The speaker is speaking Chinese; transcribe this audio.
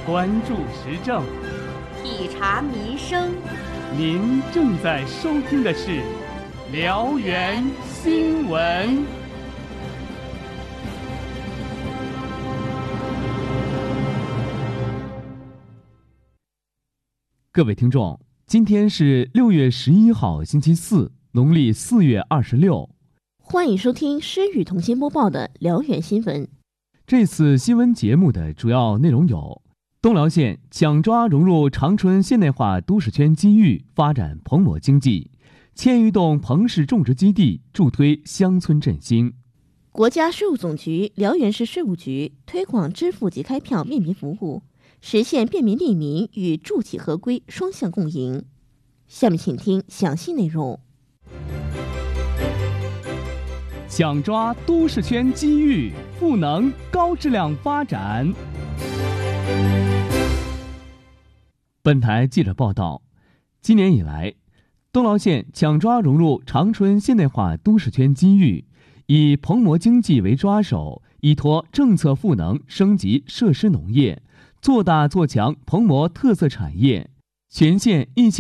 关注时政， 体察民生。 您正在收听的是辽源新闻。各位听众，今天是6月11号，星期四，农历4月26。 欢迎收听诗雨同心播报的辽源新闻。 这次新闻节目的主要内容有：东辽县抢抓融入长春现代化都市圈机遇，发展蓬勃经济；1000余栋棚式种植基地助推乡村振兴； 国家税务总局辽源市税务局推广支付及开票便民服务，实现便民利民与住企合规双向共赢。下面请听详细内容。 抢抓都市圈机遇，赋能高质量发展。本台记者报道，今年以来，东辽县抢抓融入长春现代化都市圈机遇，以蓬勃经济为抓手，依托政策赋能升级设施农业，做大做强蓬勃特色产业，全县一线